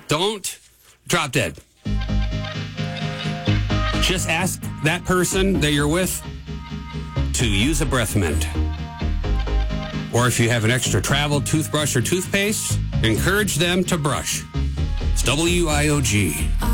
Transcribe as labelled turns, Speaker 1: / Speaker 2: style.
Speaker 1: Don't drop dead. Just ask that person that you're with to use a breath mint. Or if you have an extra travel toothbrush or toothpaste, encourage them to brush. It's WIOG.